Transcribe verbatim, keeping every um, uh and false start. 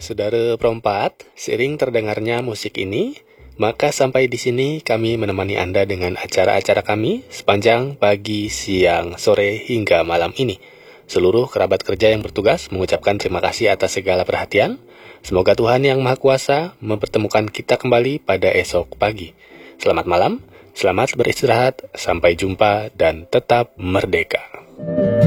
Saudara perempat, seiring terdengarnya musik ini, maka sampai di sini kami menemani Anda dengan acara-acara kami sepanjang pagi, siang, sore, hingga malam ini. Seluruh kerabat kerja yang bertugas mengucapkan terima kasih atas segala perhatian. Semoga Tuhan Yang Maha Kuasa mempertemukan kita kembali pada esok pagi. Selamat malam, selamat beristirahat, sampai jumpa, dan tetap merdeka.